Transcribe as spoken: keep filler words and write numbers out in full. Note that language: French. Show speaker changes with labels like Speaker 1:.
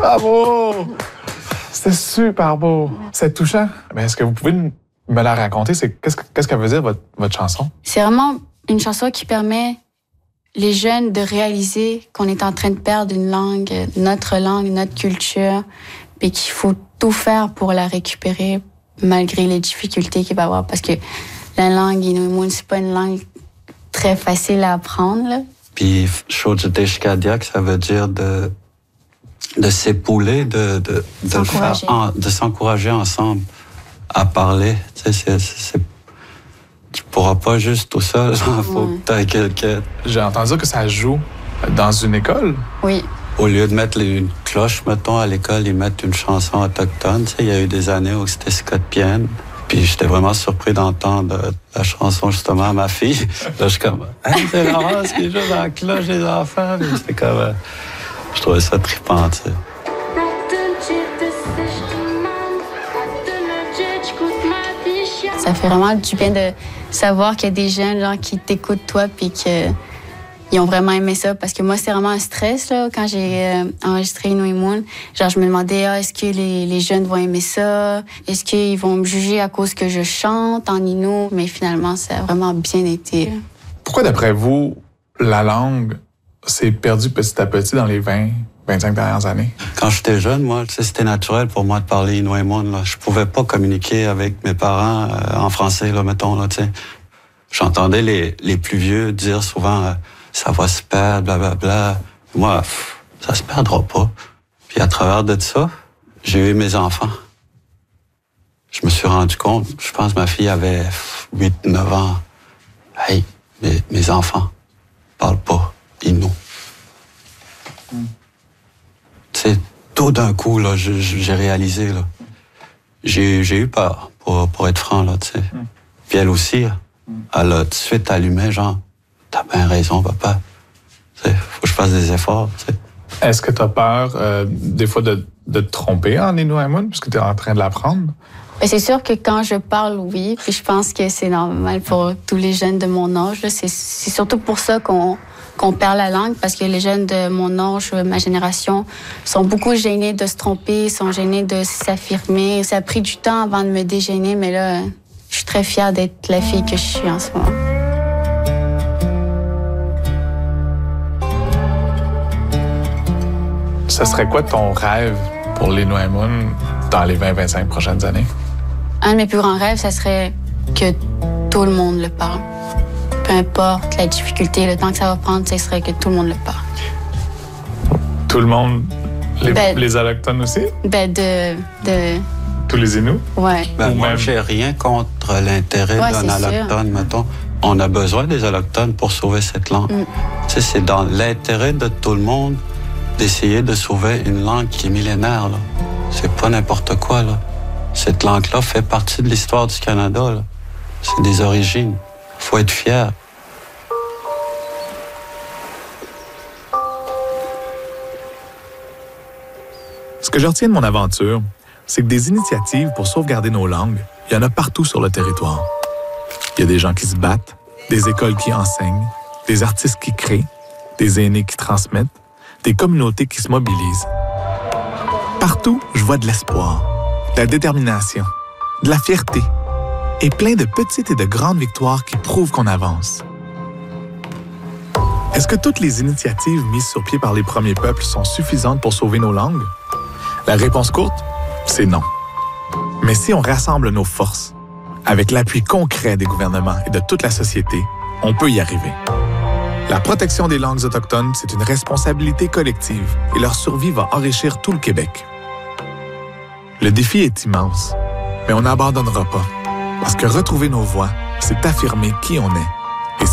Speaker 1: Bravo! C'était super beau. C'est touchant. Mais est-ce que vous pouvez me la raconter? C'est, qu'est-ce, qu'est-ce qu'elle veut dire, votre, votre chanson?
Speaker 2: C'est vraiment une chanson qui permet les jeunes de réaliser qu'on est en train de perdre une langue, notre langue, notre culture, puis qu'il faut tout faire pour la récupérer malgré les difficultés qu'il va y avoir. Parce que la langue inuit, c'est pas une langue très facile à apprendre, là.
Speaker 3: Puis Shojadeshkadiak, ça veut dire de, de s'épauler, de, de, de, le faire en, de s'encourager ensemble à parler. Tu sais, c'est, c'est, tu pourras pas juste tout seul, il faut ouais. que tu aies quelqu'un.
Speaker 1: J'ai entendu dire que ça joue dans une école.
Speaker 2: Oui.
Speaker 3: Au lieu de mettre une cloche, mettons, à l'école, ils mettent une chanson autochtone. Tu sais, il y a eu des années où c'était Scott Pienne. Puis j'étais vraiment surpris d'entendre la chanson justement à ma fille. Là, je suis comme, hey, c'est Laurence qui joue dans la cloche des enfants. Puis c'était comme, euh, je trouvais ça trippant, tu sais.
Speaker 2: Ça fait vraiment du bien de savoir qu'il y a des jeunes genre, qui t'écoutent toi puis qu'ils ont vraiment aimé ça. Parce que moi, c'était vraiment un stress là, quand j'ai euh, enregistré Inuit Moon. Genre, je me demandais, ah, est-ce que les, les jeunes vont aimer ça? Est-ce qu'ils vont me juger à cause que je chante en Innu? Mais finalement, ça a vraiment bien été.
Speaker 1: Pourquoi, d'après vous, la langue s'est perdue petit à petit dans les vingt, vingt-cinq dernières années?
Speaker 3: Quand j'étais jeune, moi, c'était naturel pour moi de parler Inuit Moon. Là. Je pouvais pas communiquer avec mes parents euh, en français, là, mettons. Là, j'entendais les, les plus vieux dire souvent euh, ça va se perdre, blablabla. Bla, bla. Moi, pff, ça se perdra pas. Puis à travers de ça, j'ai eu mes enfants. Je me suis rendu compte, je pense que ma fille avait huit neuf ans. Hey, mes, mes enfants parlent pas Innu. Mm. Tu sais, tout d'un coup, là, j'ai réalisé, là. J'ai, j'ai eu peur, pour, pour être franc, là, tu sais. Mm. Puis elle aussi, mm. elle a tout de suite allumé, genre, t'as bien raison, papa. Tu sais, faut que je fasse des efforts, tu sais.
Speaker 1: Est-ce que t'as peur, euh, des fois, de, de te tromper en Inuit Moon, puisque t'es en train de l'apprendre?
Speaker 2: Ben, c'est sûr que quand je parle, oui, puis je pense que c'est normal pour tous les jeunes de mon âge, là. C'est, c'est surtout pour ça qu'on... qu'on perd la langue, parce que les jeunes de mon âge, ma génération, sont beaucoup gênés de se tromper, sont gênés de s'affirmer. Ça a pris du temps avant de me dégêner, mais là, je suis très fière d'être la fille que je suis en ce moment.
Speaker 1: Ce serait quoi ton rêve pour l'Inuit Moon dans les vingt à vingt-cinq prochaines années?
Speaker 2: Un de mes plus grands rêves, ça serait que tout le monde le parle. Peu importe la difficulté, le temps que ça va prendre, ce serait que tout le monde le parle.
Speaker 1: Tout le monde? Les,
Speaker 2: ben,
Speaker 1: les Autochtones aussi?
Speaker 2: Ben, de... de...
Speaker 1: Tous les Inuits?
Speaker 2: Ouais.
Speaker 3: Ben,
Speaker 1: Ou
Speaker 3: moi,
Speaker 1: même...
Speaker 3: j'ai rien contre l'intérêt ouais, d'un Autochtone, mettons. On a besoin des Autochtones pour sauver cette langue. Mm. Tu sais, c'est dans l'intérêt de tout le monde d'essayer de sauver une langue qui est millénaire, là. C'est pas n'importe quoi, là. Cette langue-là fait partie de l'histoire du Canada, là. C'est des origines. Faut être fier.
Speaker 1: Ce que je retiens de mon aventure, c'est que des initiatives pour sauvegarder nos langues, il y en a partout sur le territoire. Il y a des gens qui se battent, des écoles qui enseignent, des artistes qui créent, des aînés qui transmettent, des communautés qui se mobilisent. Partout, je vois de l'espoir, de la détermination, de la fierté, et plein de petites et de grandes victoires qui prouvent qu'on avance. Est-ce que toutes les initiatives mises sur pied par les premiers peuples sont suffisantes pour sauver nos langues? La réponse courte, c'est non. Mais si on rassemble nos forces, avec l'appui concret des gouvernements et de toute la société, on peut y arriver. La protection des langues autochtones, c'est une responsabilité collective et leur survie va enrichir tout le Québec. Le défi est immense, mais on n'abandonnera pas. Parce que retrouver nos voix, c'est affirmer qui on est